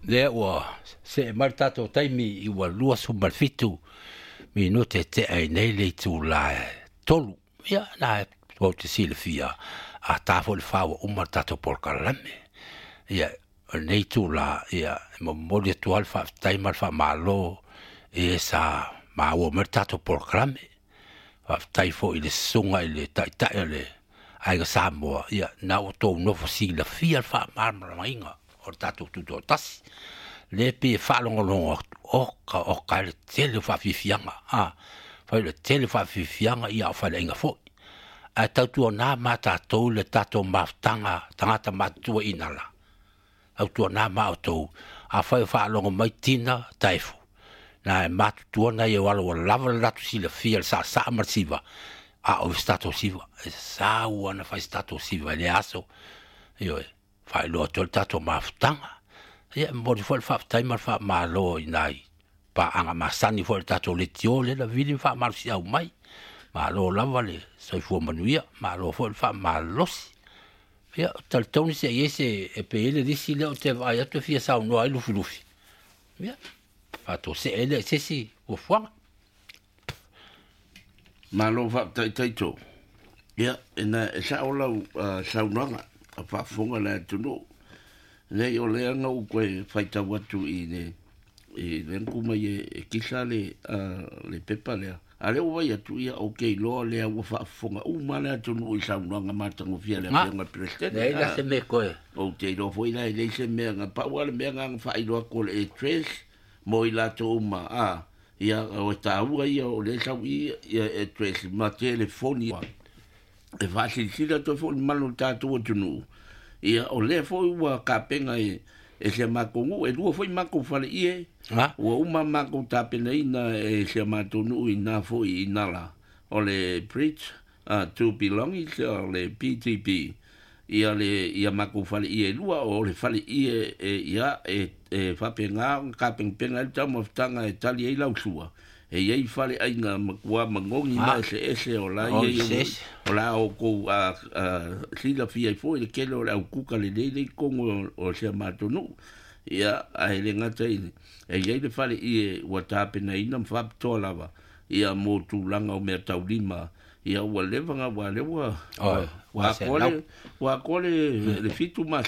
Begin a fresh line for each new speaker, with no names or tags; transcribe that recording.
le ua se mar tatou taimi I ua lua sumalfitu minute te ai nei le tu la tolu ia na o te silfia a tafo le fawa umar tatou porkalame ia nei tu la ia mo mole tu alfa taimar fa malo e sa ma o mar tatou porkalame fa taifo I le sunga I le tai le ai ga Samoa ia na o to no fosila fia fa marmainga o tatou tuto tasi le pe fa longo o ka le tele fa fifianga fa le tele fa fifianga ia fa le inga fo a tautu na mata to le tatou maftanga tangata matua inala au tu na ma to a fa longo mai tina taifu na matu na ye wala lava la tu sila fia sa marsiva a o stato siva sa una fa stato siva le aso io fa lo to tato maftanga ia mo di fa timer fa malo inai pa anga masani fo tato le tiole la vili fa marsi au mai malo la vale so fu manuia malo fo fa malos ia tal toni se ese e pe ele disi le te vai a tu fia sa no ai lufi ia fa to se ele se si o fwa
malo fa taito ia ena sa ola sa unanga fa fonga la tunu le o le anga u koe faita watu I le nkuma e kisa le pepa lea a le ua ia tu ia okay loa lea ua whaafonga mana tunu I saunanga matango fia lea peonga presidente
leila se me koe
o te ilo foi la le se mea nga pa ua le mea nga whailoa ko le tres mo I lato uma ia o taua ia o le sau ia e tres ma telefoni e whaasilisira to fo manu tātua tunu ia o le foi ua kapenga e se makongu e lua foi mako fale ie ua uma mako tapena ina e se matonu ina foi inala o le preach to belong o le PTP ia mako fale ie lua o le fale ie ia e fapenga kapenga tamo tanga e tali e lausua e iei fale ainga makua mangongi mai se ese o la iei o la o ko sila fia foi le kelo au kuka le kongo o se matonu ia ai le ngata i e iei le fale ie ua tapena ina mfap tolava ia mo tu langa o mea taulima ia ua levanga ua lewa wa kole le fitu mas